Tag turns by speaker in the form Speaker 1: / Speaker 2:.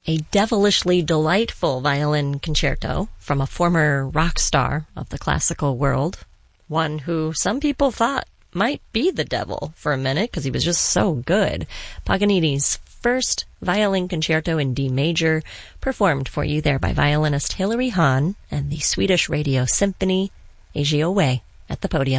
Speaker 1: a devilishly delightful violin concerto from a former rock star of the classical world, one who some people thought might be the devil for a minute because he was just so good. Paganini's first violin concerto in D major, performed for you there by violinist Hilary Hahn and the Swedish Radio Symphony, Asia Way, at the podium.